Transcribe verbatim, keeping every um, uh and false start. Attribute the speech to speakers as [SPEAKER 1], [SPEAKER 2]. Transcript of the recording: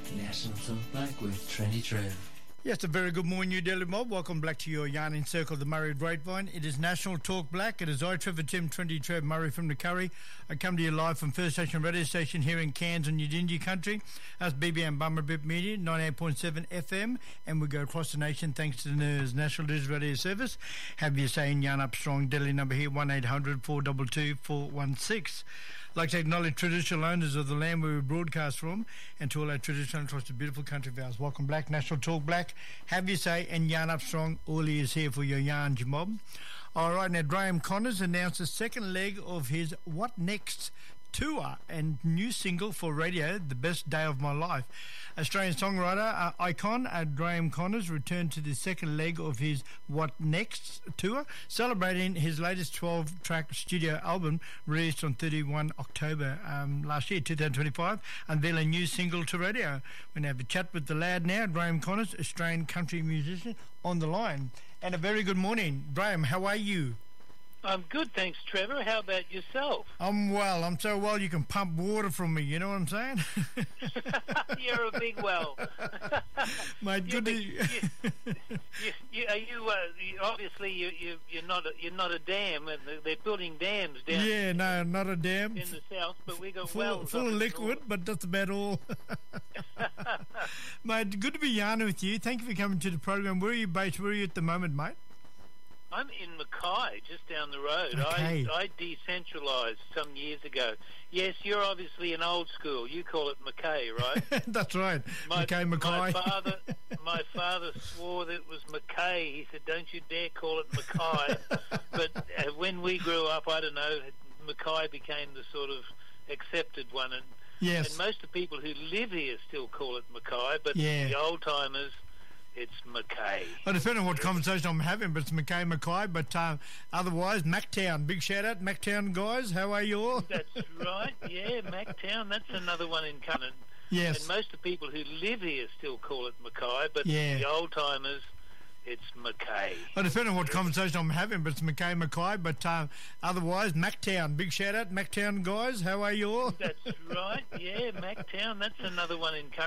[SPEAKER 1] National Talk Black with Trendy Trev.
[SPEAKER 2] Yes, a very good morning, New Delhi mob. Welcome back to your Yarning Circle, the Murray Grapevine. It is National Talk Black. It is I, Trevor Tim, Trendy Trev Murray from the Curry. I come to you live from First Station Radio Station here in Cairns on Udingi Country. That's B B M Bummer Bip Media, ninety-eight point seven F M. And we go across the nation thanks to the NERS National Digital Radio Service. Have you saying Yarn Up Strong, Delhi number here, one eight hundred four two two four one six. I'd like to acknowledge traditional owners of the land where we broadcast from, and to all our traditional across the beautiful country of ours. Welcome back, National Talk Black. Have you say and Yarn Up Strong. All is here for your yarns, mob. All right, now Graham Connors announced the second leg of his What Next tour and new single for radio, The Best Day of My Life. Australian songwriter uh, icon uh, Graham Connors returned to the second leg of his What Next tour, celebrating his latest twelve-track studio album released on thirty-first of October um, last year, twenty twenty-five, unveiling a new single to radio. We're going to have a chat with the lad now, Graham Connors, Australian country musician, on the line. And a very good morning. Graham, how are you?
[SPEAKER 3] I'm good, thanks, Trevor. How about yourself?
[SPEAKER 2] I'm well. I'm so well you can pump water from me, you know what I'm saying?
[SPEAKER 3] You're a big well.
[SPEAKER 2] Mate, good to...
[SPEAKER 3] You, you, you, are you, uh, you, obviously, you, you, you're, not a, you're not a dam. They're building dams down
[SPEAKER 2] Yeah, no, not a dam.
[SPEAKER 3] in the south, but we got
[SPEAKER 2] full,
[SPEAKER 3] wells.
[SPEAKER 2] Full of liquid, but that's about all. Mate, good to be yarning with you. Thank you for coming to the program. Where are you based? Where are you at the moment, mate?
[SPEAKER 3] I'm in Mackay, just down the road.
[SPEAKER 2] Okay.
[SPEAKER 3] I, I decentralised some years ago. Yes, you're obviously an old school. You call it Mackay, right?
[SPEAKER 2] That's right.
[SPEAKER 3] My,
[SPEAKER 2] Mackay, Mackay.
[SPEAKER 3] My father, my father swore that it was Mackay. He said, "Don't you dare call it Mackay." But uh, when we grew up, I don't know, Mackay became the sort of accepted one, and
[SPEAKER 2] Yes.
[SPEAKER 3] and most of the people who live here still call it Mackay. But
[SPEAKER 2] Yeah.
[SPEAKER 3] the old timers, it's Mackay.
[SPEAKER 2] I don't know what conversation I'm having, but it's Mackay, Mackay. But uh, otherwise, Mactown. Big shout out, Mactown guys. How are you all?
[SPEAKER 3] That's right, yeah, Mactown. That's another one in Cunnan.
[SPEAKER 2] Yes.
[SPEAKER 3] And most of the people who live here still call it Mackay, but
[SPEAKER 2] Yeah.
[SPEAKER 3] the old timers, it's Mackay.
[SPEAKER 2] I don't know what conversation I'm having, but it's Mackay, Mackay. But uh, otherwise, Mactown. Big shout out, Mactown guys. How are you all?
[SPEAKER 3] That's right, yeah, Mactown. That's another one in Cunnan.